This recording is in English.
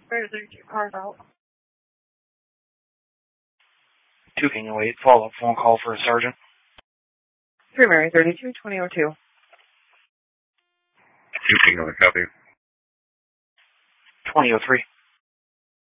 There's 32 cars out. 2 King 08, follow-up phone call for a sergeant. 3 Mary 32, 2002. 2 King 08, copy. 2003.